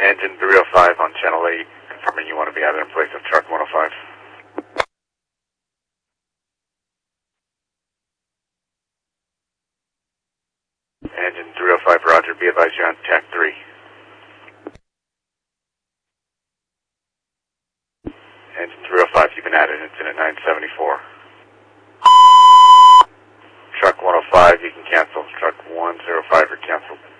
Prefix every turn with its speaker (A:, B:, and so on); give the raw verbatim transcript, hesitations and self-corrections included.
A: Engine three oh five on channel eight, confirming you want to be either in place of truck one oh five. Engine three oh five, roger, be advised you're on T A C three. Engine three oh five, you've been added, incident nine seventy-four. Truck one oh five, you can cancel. Truck one oh five, you're canceled.